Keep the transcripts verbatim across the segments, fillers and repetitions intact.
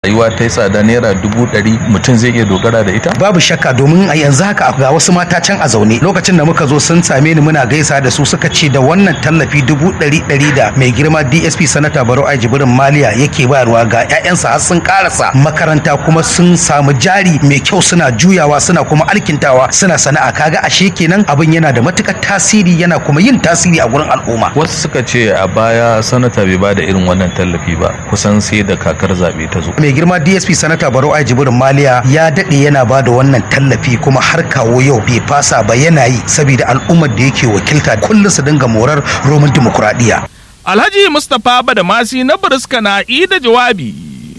rayuwa ta yi tsada naira dubu ɗari mutum zai iya dogara da ita? Babu shakka, domin a yanzu haka ga wasu mata can a zaune. Lokacin da muka zo sun same ni muna gaisa da su, suka ce da wannan tallafi dubu ɗari ɗari da mai girma D S P Sanata Barau Ai Jibrin Maliya yake bayarwa ga 'ya'yansa har sun karasa makaranta kuma sun samu jari mai kyau, suna juyawa suna kuma alkintawa suna sana'a. Kaga ashe kenan abin yana da matukar tasiri, yana kuma yin tasiri a gurin al'umma. Wasu suka ce a baya sanata bai bada irin wannan tallafi ba, kusan sai da kakar zabe ta zo. Mai girma D S P Sanata Barau Ai Jibrin Maliya ya dade yana bada wannan tallafi kuma har kawo yau bai fasa ba, yana yi saboda al'ummar da yake wakilta kullum su dinga morar roman dimokuraɗiyya. Alhaji Mustapha Badamasi na Buriska na da jawabi.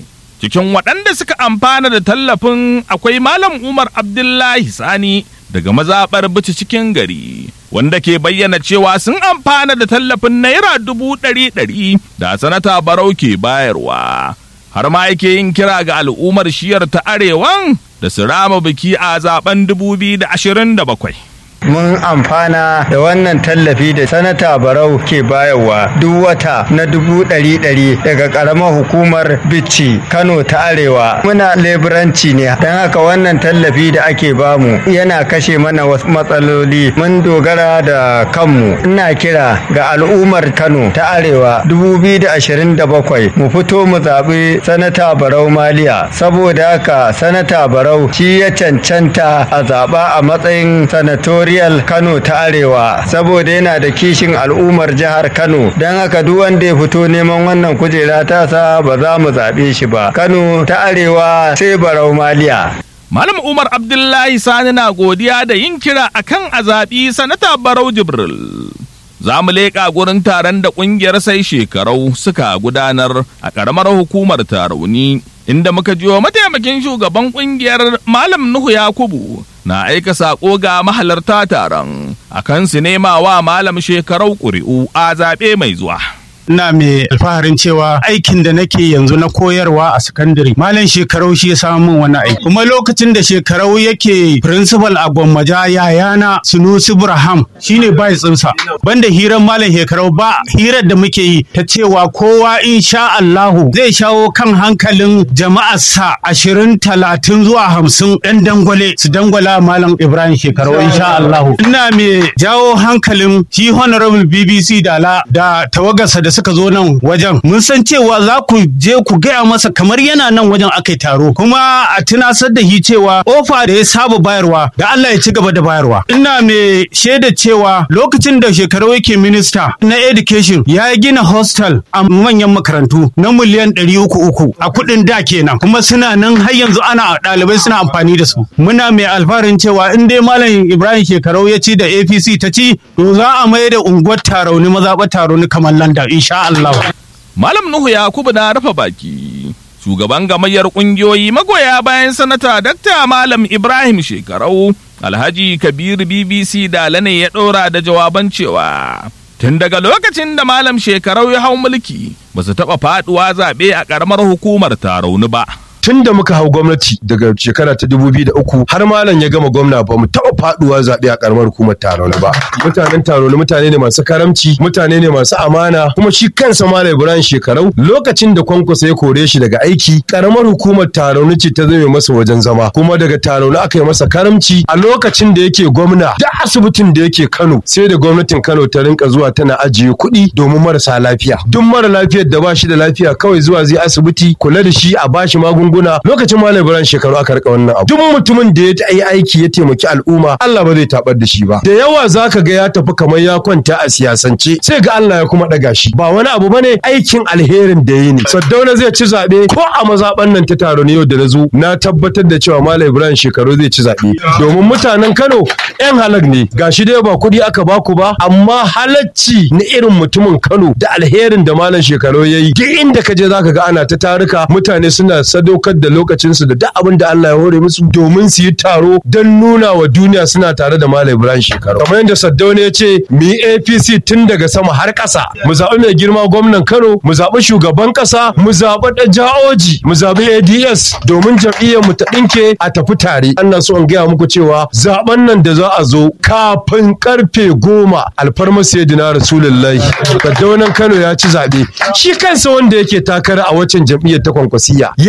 Cikin waɗanda suka amfana da tallafin akwai Malam Umar Abdullahi Sani daga mazaɓar Bici cikin gari, wanda ke bayyana cewa sun amfana da tallafin naira dubu ɗari ɗari da Sanata Barau ke bayarwa. Har ma yake yin kira ga al'ummar shiyar ta arewan da su rama biki a zaben dubu biyu da ashirin da bakwai. Mun amfana da wannan tallafi da Sanata Barau ke bayarwa duk wata na dubu ɗari ɗari daga ƙaramar hukumar Bichi Kano ta Arewa. Muna leburanci ne, don haka wannan tallafi da ake bamu yana kashe mana wasu matsaloli. Mun dogara da kanmu. Ina kira ga al'ummar Kano ta Arewa dubu biyu da ashirin da bakwai mu fito mu zaɓi Sanata Barau Maliya, saboda haka Sanata Barau shi ya cancanta a zaɓa a matsayin sanatori Kano ta Arewa, saboda yana da kishin al'ummar jihar Kano. Don haka duk wanda ya fito neman wannan kujera ta sa ba za mu zaɓe shi ba. Kano ta Arewa sai Barau Maliya. Malam Umar Abdullahi Sani na godiya da yin kira akan a zaɓi Sanata Barau Jibril. Za mu leƙa gurin taron da ƙungiyar sai shekarau suka gudanar a ƙaramar hukumar Tarauni, inda muka jiyo mataimakin shugaban ƙungiyar Malam Nuhu Yakubu na aika saƙo ga mahalarta taron akan su nema wa Malam Shekarau ƙuri'u a zaɓe mai zuwa. Ina mai alfaharin cewa aikin da nake yanzu na koyarwa a sakandare Malam Shekarau shi ya samu min wannan aiki. Kuma lokacin da Shekarau yake principal a Gwammaja, yayana Sunusi Burham shine bai tsinsa. Banda hirar Malam Shekarau ba hirar da muke yi ta cewa kowa insha Allahu zai shawo kan hankalin jama'arsa ashirin talatin zuwa hamsin ɗan dangwale su dangwala Malam Ibrahim Shekarau insha Allahu. Ina mai jawo hankalin shi Honorable B B C Dala da tawagarsa da suka zo nan wajen, mun san cewa za ku je ku gaya masa kamar yana nan wajen aka yi taro, kuma a tunasar da shi cewa ofa da ya saba bayarwa da Allah ya ci gaba da bayarwa. Ina mai shaida cewa lokacin da Shekarau yake minista na education ya gina hostel a manyan makarantu na miliyan ɗari uku uku a kuɗin da kenan, kuma suna nan har yanzu ana ɗalibai suna amfani da su. Muna mai alfaharin cewa in dai Malam Ibrahim Shekarau ya ci da A P C ta ci, to za a mai da unguwar Tarauni mazaɓar Tarauni kamar Landa insha Allah. Malam Nuhu Yakubu na rufe baki. Shugaban gamayyar kungiyoyi magoya bayan Sanata Dakta Malam Ibrahim Shekarau, Alhaji Kabir B B C Dala ne ya ɗora da jawaban cewa tun daga lokacin da Malam Shekarau ya hau mulki ba su taɓa faɗuwa zaɓe a ƙaramar hukumar Tarauni ba. Tun da muka hau gwamnati daga shekara ta dubu biyu da uku har malam ya gama gwamna ba mu taɓa faɗuwa zaɓe a ƙaramar hukumar Tarauni ba. Mutanen Tarauni mutane ne masu karamci, mutane ne masu amana, kuma shi kansa Malam Ibrahim Shekarau lokacin da Kwankwaso ya kore shi daga aiki, ƙaramar hukumar Tarauni ce ta zame masa wajen zama, kuma daga Tarauni aka yi masa karamci. A lokacin da yake gwamna da asibitin da yake Kano sai da gwamnatin Kano ta rinka zuwa tana ajiye kuɗi domin marasa lafiya. Duk mara lafiyar da ba shi da lafiya kawai zuwa zai asibiti, kula da shi, a bashi magunguna. Lokacin Malam Ibrahim Shekarau aka rika wannan abu. Duk mutumin da ya yi aiki ya taimaki al'umma, Allah ba zai tabar da shi ba. Da yawa zaka ga ya tafi kamar ya kwanta a siyasance, sai ga Allah ya kuma daga shi. Ba wani abu bane, aikin alherin da yi ne. Saddauna zai ci zabe ko a mazaban nan ta Tarauni yau da na zo, na tabbatar da cewa Malam Ibrahim Shekarau zai ci zabe. Domin mutanen Kano yan halak ne. Gashi dai ba kuɗi aka baku ba, amma halacci na irin mutumin Kano da alherin da Malam Shekarau yayi. Duk inda ka je zaka ga ana ta taruka, mutane suna sadaukar da lokacinsu da duk abin da Allah ya hore musu domin su yi taro don nuna wa duniya suna tare da Malam Ibrahim Shekarau. Kamar yadda Saddauna ya ce mu yi A P C tun daga sama har ƙasa, mu zaɓi mai girma gwamnan Kano, mu zaɓi shugaban ƙasa, mu zaɓi ɗan ja'oji, mu zaɓi A D S domin jam'iyyar mu ta ɗinke a tafi tare. Ana so in gaya muku cewa zaɓen nan da za a zo kafin karfe goma alfarmar Sayyidina Rasulullahi. Saddaunan Kano ya ci zaɓe. Shi kansa wanda yake takara a waccan jam'iyyar ta Kwankwasiyya, yaron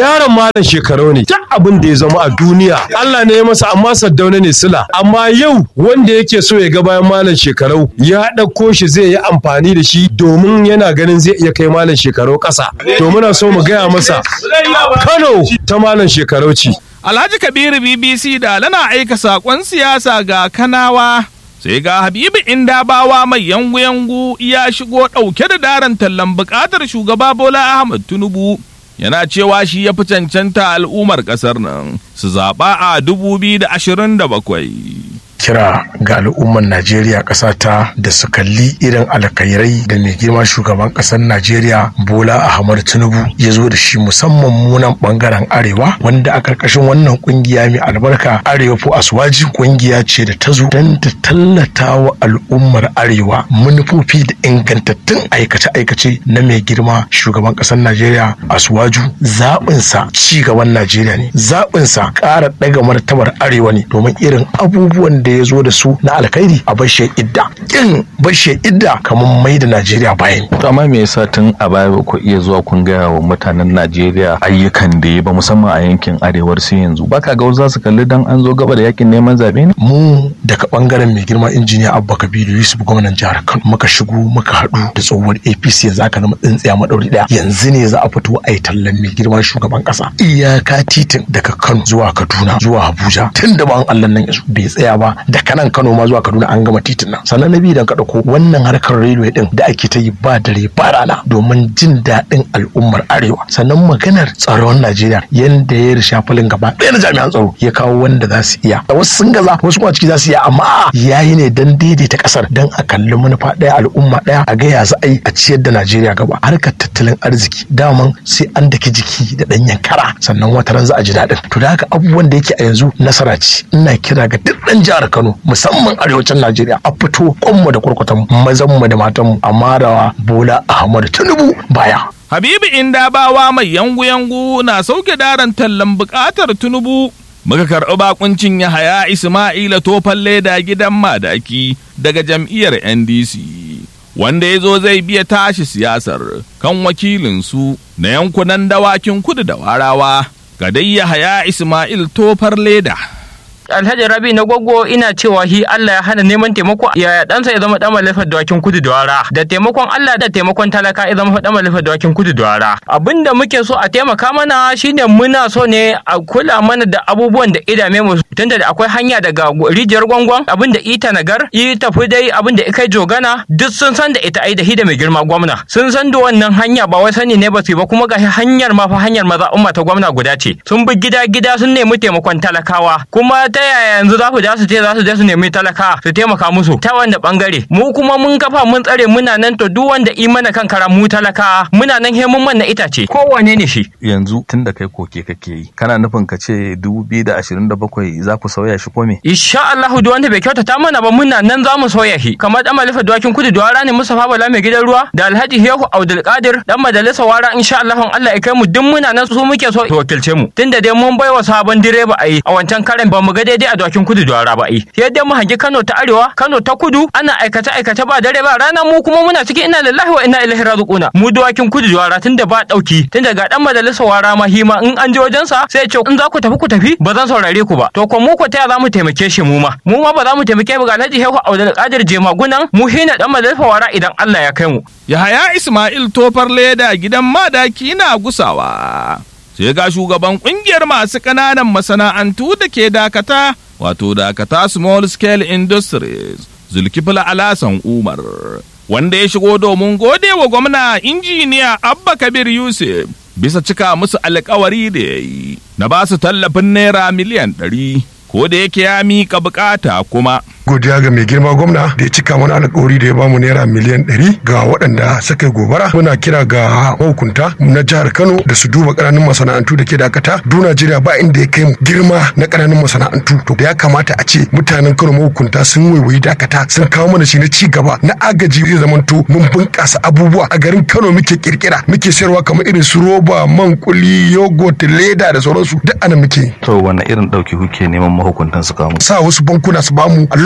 malam shekarau ne. Duk abin da ya zama a duniya Allah ne ya masa, amma Saddauna ne sila. Amma yau wanda yake so ya ga bayan malam shekarau ya ɗauko shi zai yi amfani da shi domin yana ganin zai iya kai malam shekarau ƙasa. To muna so mu gaya masa Kano ta malam shekarau ce. Alhaji Kabiru B B C da lana aika saƙon siyasa ga Kanawa. Sai ga Habibu Indabawa mai yangu-yangu ya shigo ɗauke da daren tallan buƙatar shugaba Bola Ahmed Tinubu. Yana cewa shi ya fi cancanta al'ummar ƙasar nan su zaɓa a dubu biyu da ashirin da bakwai. Kira ga al'ummar Najeriya ƙasa ta da su kalli irin alkhairai da mai girma shugaban ƙasar Najeriya Bola Ahmed Tinubu ya zo da shi, musamman munan ɓangaren Arewa, wanda a ƙarƙashin wannan ƙungiya mai albarka Arewa for Asuwaji ƙungiya ce da ta zo don ta tallata wa al'ummar Arewa manufofi da ingantattun aikace-aikace na mai girma shugaban ƙasar Najeriya Asuwaju. Zaɓinsa ci gaban Najeriya ne, zaɓinsa ƙara ɗaga martabar Arewa ne, domin irin abubuwan da ya zo da su na alkhairi a bashe idda kin bashe idda kamar mai da Najeriya bayan. To amma me yasa tun a baya ba ku iya zuwa kun gaya wa mutanen Najeriya ayyukan da ya ba, musamman a yankin arewar sai yanzu? Baka ga za su kalli dan an zo gaba da yakin neman zabe ne? Mu daga bangaren mai girma injiniya Abba Kabiru Yusuf gwamnan jihar Kano muka shigo muka haɗu da tsohuwar A P C, yanzu aka zama tsintsiya madauri daya. Yanzu ne za a fito a yi tallan mai girma shugaban kasa iyaka titin daga Kano zuwa Kaduna zuwa Abuja, tun da ban Allah nan bai tsaya ba. Daga nan Kano ma zuwa Kaduna an gama titin nan. Sannan na biyu dan ka dauko wannan harkar railway din da ake ta yi ba dare ba rana domin jin daɗin al'ummar Arewa. Sannan maganar tsaron Najeriya yanda ya risha falin gaba ɗaya na jami'an tsaro ya kawo wanda za su iya. Wasu sun gaza, wasu kuma ciki za su iya, amma yayi ne dan daidaita kasar, dan a kalli manufa ɗaya, al'umma ɗaya, a ga ya za a yi a ciyar da Najeriya gaba. Harkar tattalin arziki daman sai an daki jiki da ɗanyen kara sannan wataran za a ji daɗin. To da haka abubuwan da yake a yanzu nasara ce. Ina kira ga duk ɗan jihar Kano musamman arewacin Najeriya a fito kwanmu da kurkutan mazanmu da matanmu a marawa Bola Ahmed Tinubu baya. Habibu Indabawa mai yangu-yangu na sauke daren tallan buƙatar Tinubu. Muka karɓi bakuncin Yahaya Ismaila Tofan Leda gidan Madaki daga jam'iyyar N D C, wanda ya zo zai biya tashi siyasar kan wakilinsu na yankunan dawakin kudu da warawa. Ga dai Yahaya Ismail Tofar Leda. Alhaji Rabi na Gwaggo ina cewa shi Allah ya hana neman taimako ya ɗansa ya zama ɗan malafar dawakin kudu da wara, da taimakon Allah da taimakon talaka ya zama ɗan malafar dawakin kudu da wara. Abinda muke so a taimaka mana shine muna so ne a kula mana da abubuwan da idame mu, tunda da akwai hanya daga rijiyar gwangwan, abinda ita nagar i tafi dai abinda ikai jogana duk sun san da ita ai da hida mai girma gwamna, sun san da wannan hanya ba wai sani ne ba su ba, kuma gashi hanyar ma fa hanyar maza umma ta gwamna guda ce. Sun bi gida gida sun nemi taimakon talakawa, kuma ta yaya yanzu za su ja su ce za su je su nemi talaka su taimaka musu ta wanda bangare? Mu kuma mun kafa mun tsare muna nan, to duk wanda i mana kan kara mu talaka muna nan he mun manna itace kowane ne shi. Yanzu tun da kai koke kake yi, kana nufin ka ce dubu biyu da ashirin da bakwai za ku sauya shi ko me? Insha Allah duk wanda bai kyautata mana ba muna nan za mu sauya shi, kamar dan malifa dawakin kudu da wara ne Mustafa Bala mai gidan ruwa da Alhaji Shehu Abdul Qadir dan majalisa wara. Insha Allah Allah ya kai mu duk muna nan su muke so to wakilce mu, tunda dai mun baiwa sabon direba ai a wancan karen ba mu ga daidai a dawakin kudu da wara ba ai, sai dai mu hangi Kano ta arewa Kano ta kudu ana aikace aikace ba dare ba rana, mu kuma muna cikin inna lillahi wa inna ilaihi raji'un. Mu dawakin kudu da wara tunda ba dauki, tunda ga dan majalisa wara ma hima in an je wajen sa sai ya ce in za ku tafi ku tafi ba zan saurare ku ba. To ko mu ko ta za mu taimake shi mu ma mu ma ba za mu taimake ba ga Alhaji Shehu Abdul Qadir Jemagunan mu hina dan majalisa wara idan Allah ya kai mu. Yahaya Ismail Tofar Leda gidan Madaki na gusawa. Sai ga shugaban kungiyar masu ƙananan masana'antu da ke Dakata, wato Dakata Small Scale Industries, Zulkifila Alasan Umar, wanda ya shigo domin gode wa gwamna injiniya Abba Kabir Yusuf bisa cika musu alkawari da ya yi na ba su tallafin naira miliyan ɗari, ko da yake ya miƙa bukata kuma. Godiya ga mai girma gwamna da ya cika mana alƙawari da ya bamu naira miliyan ɗari ga waɗanda suka yi gobara. Muna kira ga mahukunta na jihar Kano da su duba ƙananan masana'antu da ke Dakata. Du Najeriya ba inda ya kai girma na ƙananan masana'antu. To da ya kamata a ce mutanen Kano mahukunta sun waiwayi Dakata sun kawo mana shi na ci gaba na agaji zai zamanto mun bunƙasa abubuwa a garin Kano muke kirkira muke sayarwa kamar irin su roba, man kuli, yogurt, leda da sauransu duk ana muke. To wani irin ɗauki kuke neman mahukuntan su kawo? Sa wasu bankuna su bamu allon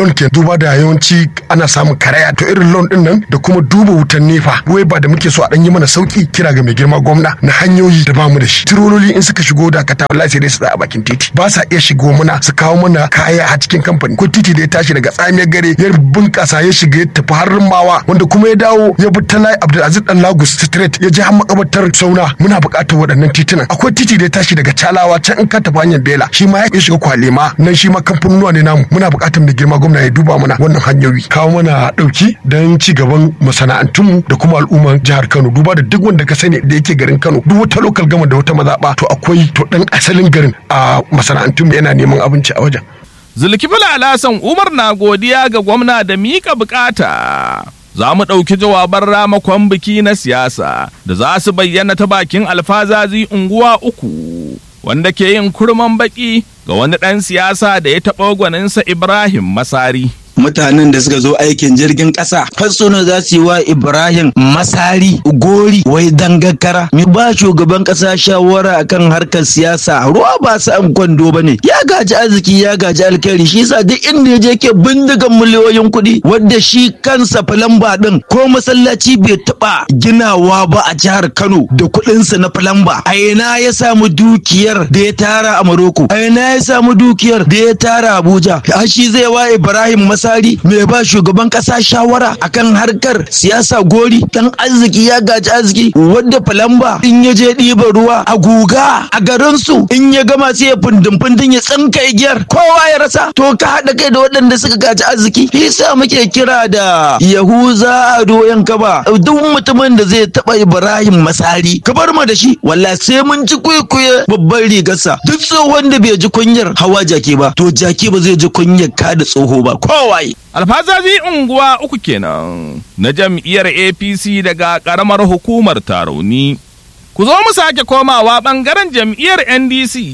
loan ke duba da yawanci ana samun karaya to irin loan din nan da kuma duba wutan nefa wai ba da muke so a dan yi mana sauki kira ga mai girma gwamna na hanyoyi da bamu da shi tirololi in suka shigo da kata wallahi sai dai su tsaya a bakin titi ba sa iya shigo muna su kawo mana kaya a cikin kamfani ko titi da ya tashi daga tsamiyar gare ya bunkasa ya shiga ya tafi har mawa wanda kuma ya dawo ya bi ta layi Abdulaziz dan Lagos Street ya je har makabartar Sauna muna buƙatar waɗannan titunan akwai titi da ya tashi daga Calawa can in ka tafi hanyar Bela shi ma ya shiga Kwalema nan shi ma kamfanuwa ne namu muna buƙatar mai girma gwamna ya duba mana wannan hanyoyi kawo mana dauki don ci gaban masana'antunmu da kuma al'umman jihar Kano duba da duk wanda ka sani da yake garin Kano duk wata local gama da wata mazaɓa to akwai to dan asalin garin a masana'antunmu yana neman abinci a wajen. Zulkifila Alhassan Umar na godiya ga gwamna da mika bukata. Za mu ɗauki jawaban ramakon biki na siyasa da za su bayyana ta bakin alfazazi unguwa uku wanda ke yin kurman baki ga wani ɗan siyasa da ya taɓa gwaninsa Ibrahim Masari. Mutanen da suka zo aikin jirgin ƙasa fassuna za su yi wa Ibrahim Masari gori wai dangakara mi ba shugaban ƙasa shawara akan harkar siyasa ruwa ba su an kwando bane ya gaji arziki ya gaji alkhairi shi yasa duk inda ya je ke bindigan miliyoyin kuɗi wanda shi kansa filamba din ko masallaci bai taɓa ginawa ba a jihar Kano da kuɗinsa na filamba a ina ya samu dukiyar da ya tara a Maroko a ina ya samu dukiyar da ya tara Abuja a shi zai wa Ibrahim Masari mai ba shugaban kasa shawara akan harkar siyasa gori dan arziki ya gaji arziki wanda falamba in ya je ɗiba ruwa a guga a garin su in ya gama sai ya fundin fundin ya tsinka igiyar kowa ya rasa to ka haɗa kai da waɗanda suka gaji arziki yasa muke kira da Yahuza Ado Yankaba duk mutumin da zai taɓa Ibrahim Masari ka bar mu da shi wallahi sai mun ci kuikuye babban rigarsa duk tsohon da bai ji kunyar hawa jaki ba to jaki ba zai ji kunyar ka da tsoho ba kowa. Alfazazi unguwa uku kenan na jam'iyyar A P C daga ƙaramar hukumar Tarauni. Ku zo mu sake komawa ɓangaren jam'iyyar N D C,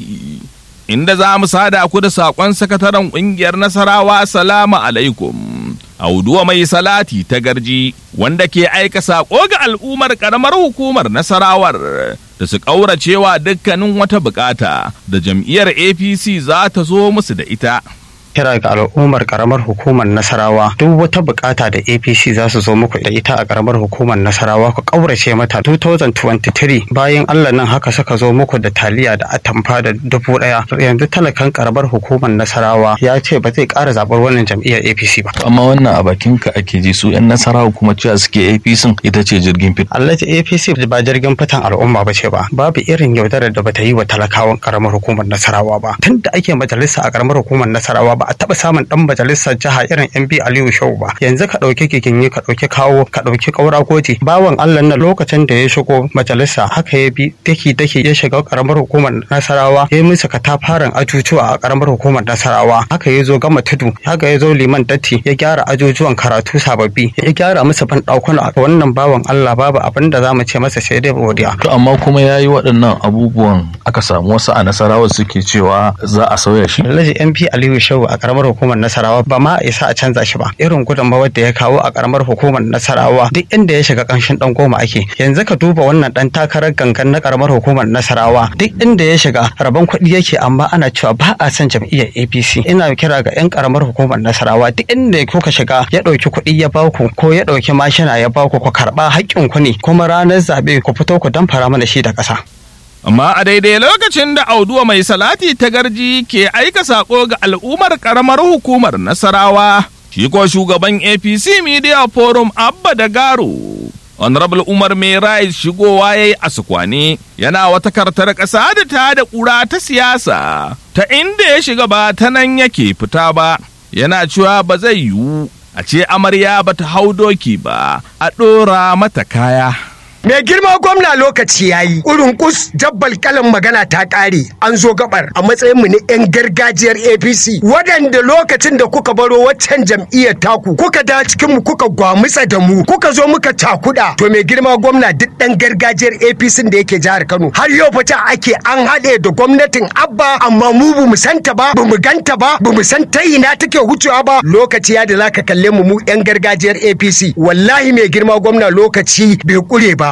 inda za mu sada ku da saƙon sakataren ƙungiyar Nasarawa Salamu alaikum. Auduwa mai salati ta garji wanda ke aika saƙo ga al'ummar ƙaramar hukumar Nasarawar da su ƙauracewa dukkanin wata buƙata da jam'iyyar A P C za ta zo musu da ita. kira ga al'ummar karamar hukumar Nasarawa duk wata bukata da A P C za su zo muku da ita a karamar hukumar Nasarawa ku kaurace mata dubu biyu da ashirin da uku bayan Allah nan haka suka zo muku da taliya da atamfa da dubu daya yanzu talakan karamar hukumar Nasarawa ya ce ba zai ƙara zabar wannan jam'iyyar A P C ba amma wannan a bakin ka ake ji su yan Nasarawa kuma cewa suke A P C ita ce jirgin fit Allah ce A P C ba jirgin fitan al'umma ba ce ba babu irin yaudarar da bata yi wa talakawan karamar hukumar Nasarawa ba tunda ake majalisa a karamar hukumar Nasarawa ba a taba samun dan majalisar jiha irin M B Aliyu Shehu ba yanzu ka dauki kikinyi ka dauki kawo ka dauki kaura goji bawan Allah na lokacin da ya shigo majalisa haka ya bi daki daki ya shiga karamar hukumar Nasarawa ya yi musu katafaren ajujuwa a karamar hukumar Nasarawa haka ya zo gama tudu haka ya zo liman datti ya gyara ajujuwan karatu sababbi ya gyara musu ban daukuna wannan bawan Allah babu abin da zamu ce masa sai dai godiya to amma kuma yayi waɗannan abubuwan aka samu wasu a Nasarawa suke cewa za a sauya shi Alhaji M P Aliyu Shehu a karamar hukumar Nasarawa ba ma isa a canza shi ba irin gudunmawar da ya kawo a karamar hukumar Nasarawa duk inda ya shiga kanshin dan goma ake yanzu ka duba wannan dan takarar gangan na karamar hukumar Nasarawa duk inda ya shiga rabon kuɗi yake amma ana cewa ba a son jam'iyyar A P C ina kira ga yan karamar hukumar Nasarawa duk inda kuka shiga ya dauki kuɗi ya baku ko ya dauki mashina ya baku ku karba haƙƙin ku ne kuma ranar zabe ku fito ku damfara mana shi da ƙasa amma a daidai lokacin da Auduwa mai salati ta garji ke aika sako ga al'ummar karamar hukumar Nasarawa shi ko shugaban A P C Media Forum Abba da Garo Honorable Umar Mai Rai shigowa yayi a sukwane yana wata kartar ƙasa da ta da ƙura ta siyasa ta inda ya shiga ba ta nan yake fita ba yana cewa ba zai yiwu a ce amarya bata hau doki ba a ɗora mata kaya. Mai girma gwamna lokaci yayi kus jabbal kalan magana ta kare an zo gabar a matsayin mu ne yan gargajiyar A P C waɗanda lokacin da kuka baro waccan jam'iyyar taku kuka da cikin mu kuka gwamutsa da mu kuka zo muka takuda to mai girma gwamna duk dan gargajiyar A P C da yake jihar Kano har yau fata ake an haɗe da gwamnatin Abba amma mu bu mu santa ba bu mu ganta ba bu mu san ta ina take wucewa ba lokaci ya da zaka kalle mu mu yan gargajiyar A P C wallahi mai girma gwamna lokaci bai kure ba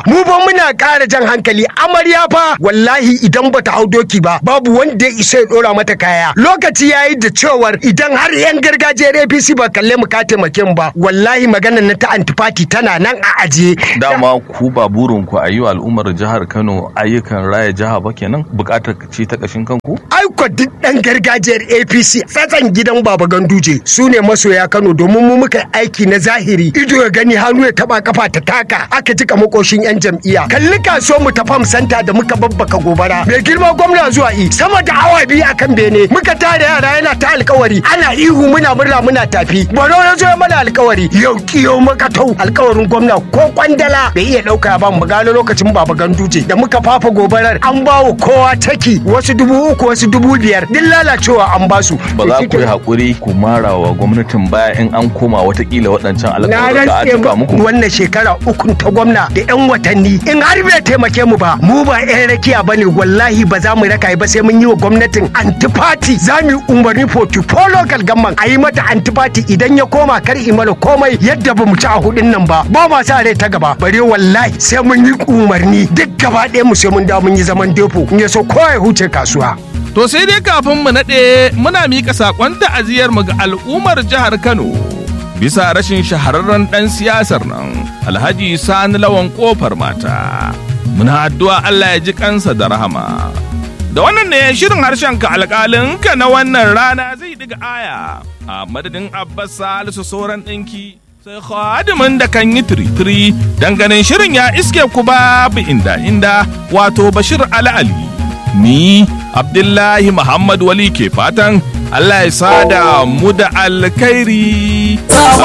ba mu ba muna ƙara jan hankali amarya fa wallahi idan bata hau doki ba babu wanda ya isa ya dora mata kaya lokaci yayi da cewar idan har yan gargajiyar A P C ba kalle mu ka taimake mu ba wallahi maganar na ta antifati tana nan a ajiye dama ku ba burin ku ayi al'ummar jihar Kano ayyukan raya jiha ba kenan bukatar ce ta kashin kanku ai ko duk dan gargajiyar A P C tsatsan gidan Baba Ganduje su ne masoya Kano domin mu muka aiki na zahiri ido ya gani hannu ya taba kafa ta taka aka jika makoshin yan jam'iyya kalli kaso mu ta fam santa da muka babbaka gobara mai girma gwamna zuwa i sama da awa biyu akan bene muka tare yara yana ta alkawari ana ihu muna murna muna tafi baro ya zo mana alkawari yau kiyo maka tau alkawarin gwamna ko kwandala bai iya dauka ba mu gano lokacin Baba Ganduje da muka fafa gobarar an bawo kowa taki wasu dubu uku wasu dubu biyar din lalacewa an basu ba za ku yi hakuri ku mara wa gwamnatin baya in an koma watakila waɗancan alƙawarin da aka cika muku wannan shekara uku ta gwamna da yan watanni in har bai taimake mu ba mu ba yan rakiya bane wallahi ba za mu raka ba sai mun yi wa gwamnatin antifati za mu umarni forty-four local government a yi mata antifati idan ya koma kar imana komai yadda ba mu ci a hudun nan ba ba ma sa rai ta gaba bare wallahi sai mun yi umarni duk gaba ɗaya mu sai mun da mun yi zaman depo in ya so kowa ya huce kasuwa. To sai dai kafin mu naɗe muna miƙa saƙon ta'aziyar mu ga al'ummar jihar Kano bisa rashin shahararren ɗan siyasar nan Alhaji Sani Lawan Kofar Mata. Muna addu'a Allah ya ji kansa da rahama. Da wannan ne shirin harshen ka alƙalin ka na wannan rana zai diga aya a madadin Abbas Salisu sauran ɗinki sai khadimin da kan yi tiri-tiri ganin shirin ya iske ku babu inda inda wato Bashir Ali Ali. Ni Abdullahi Muhammad Wali ke fatan Allah ya sada mu da alkhairi.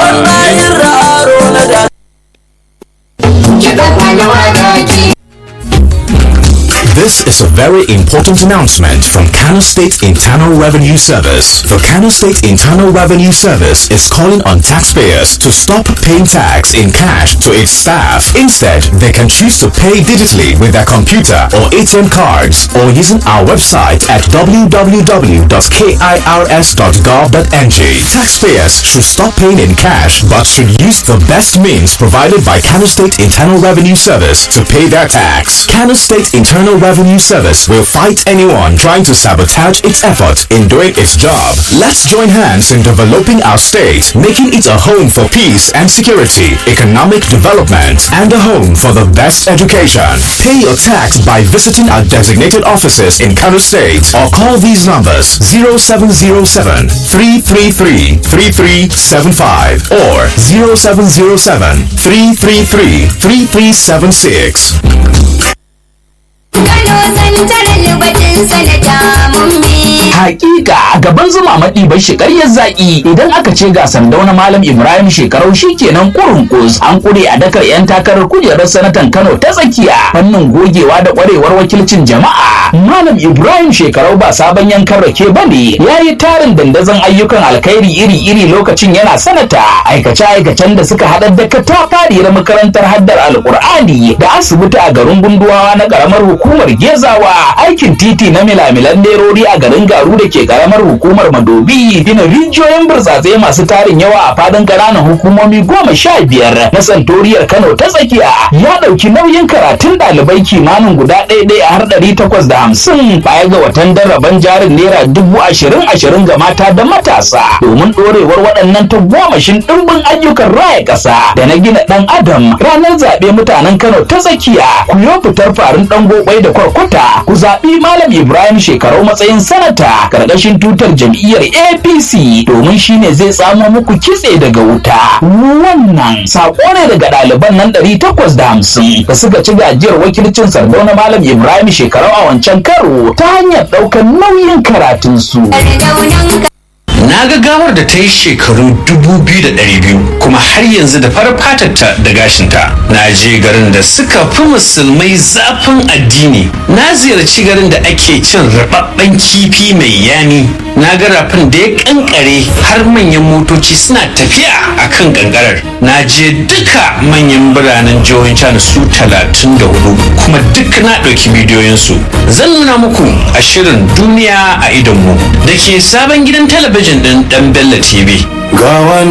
This is a very important announcement from Kano State Internal Revenue Service. The Kano State Internal Revenue Service is calling on taxpayers to stop paying tax in cash to its staff. Instead, they can choose to pay digitally with their computer or A T M cards or using our website at w w w dot k i r s dot gov dot n g. Taxpayers should stop paying in cash but should use the best means provided by Kano State Internal Revenue Service to pay their tax. Kano State Internal Revenue Service will fight anyone trying to sabotage its effort in doing its job. Let's join hands in developing our state, making it a home for peace and security, economic development, and a home for the best education. Pay your tax by visiting our designated offices in Kano State or call these numbers zero seven zero seven, three three three, three three seven five or zero seven zero seven, three three three, three three seven six. Hakika gaban zuma maɗi bai shigaryar zaƙi idan aka ce ga Sardauna Malam Ibrahim Shekarau shikenan kurunkus an kure a dakar yan takarar kujerar sanatan Kano ta tsakiya fannin gogewa da ƙwarewar wakilcin jama'a. Malam Ibrahim Shekarau ba sabon yankan rake bane yayi tarin dandazon ayyukan alkhairi iri-iri lokacin yana sanata aikace-aikacen da suka haɗar da katafariyar makarantar haddar alƙur'ani da asibiti a garin Gunduwawa na ƙaramar hukumar Gezawa aikin titi na milamilan nerori a garin Garu da ke karamar hukumar Madobi gina rijiyoyin burtsatse masu tarin yawa a fadin ƙananan hukumomi goma sha biyar na santoriyar Kano ta tsakiya ya ɗauki nauyin karatun ɗalibai kimanin guda ɗaya ɗaya har ɗari takwas da hamsin baya ga watan daraban jarin naira dubu ashirin ashirin ga mata da matasa domin ɗorewar waɗannan tagomashin ɗimbin ayyukan raya ƙasa da na gina ɗan adam ranar zaɓe mutanen Kano ta tsakiya ku yo fitar farin ɗan gobai da kwarkwata ku zaɓi Malam Ibrahim Shekarau matsayin sanata karkashin tutar jam'iyyar A P C domin shine zai tsamo muku kitse daga wuta. Wannan sako ne daga ɗaliban nan ɗari takwas da hamsin da suka ci gajiyar wakilcin Sardauna Malam Ibrahim Shekarau a wancan karo ta hanyar ɗaukar nauyin karatunsu. Na ga gawar da ta yi shekaru dubu biyu da ɗari biyu kuma har yanzu da farar fatarta da gashinta. Na je garin da suka fi musulmai zafin addini. Na ziyarci garin da ake cin rababben kifi mai yami. Na ga rafin da ya kankare har manyan motoci suna tafiya a kan kankarar. Na je duka manyan biranen jihohin China su talatin da hudu kuma duk na ɗauki bidiyoyinsu. Zan nuna muku a shirin duniya a idonmu da ke sabon gidan talabijin ɗin ɗan Bello T V. Gawa